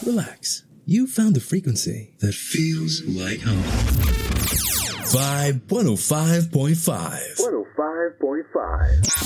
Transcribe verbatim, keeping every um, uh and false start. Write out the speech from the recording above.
relax. You found the frequency that feels like home. Vibe one oh five point five. one oh five point five.